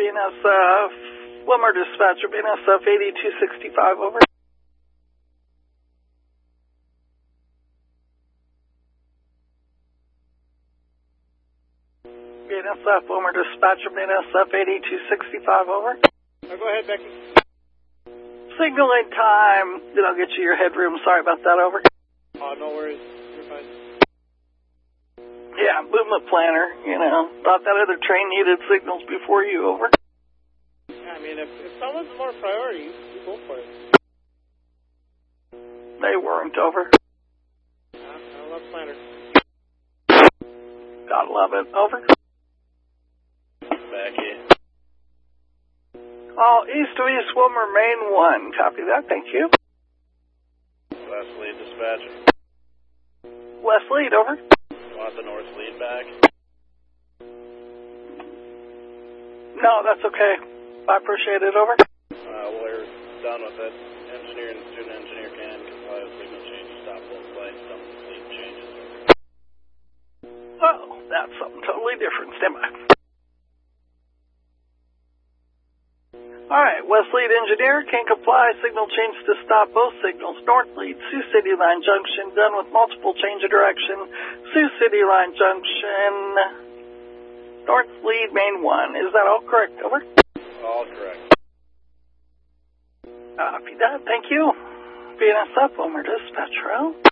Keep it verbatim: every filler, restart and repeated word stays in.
N S F, Wilmer Dispatcher, B N S F eighty-two sixty-five, over. B N S F, Wilmer Dispatcher, B N S F eighty-two sixty-five, over. Oh, go ahead, Becky. Signaling time. Then I'll get you your headroom. Sorry about that, over. Oh, no worries. You're fine. Yeah, movement planner, you know. Thought that other train needed signals before you, over. Yeah, I mean, if, if someone's more priority, you, you go for it. They weren't, over. Yeah, I love planner. Gotta love it, over. Back in. All east of East Wilmer, Main one. Copy that, thank you. West lead dispatcher. West lead, over. Want the north lead back? No, that's okay. I appreciate it, over. Uh, we're done with it. Engineer and student engineer can comply with signal changes, stop both flights, dump the fleet changes. Oh, that's something totally different. Stand by. Alright, West Lead Engineer can comply. Signal change to stop both signals. North Lead, Sioux City Line Junction, done with multiple change of direction. Sioux City Line Junction, North Lead, Main one. Is that all correct? Over. All correct. Copy that. Thank you. B N S F, Wilmer Dispatcher out.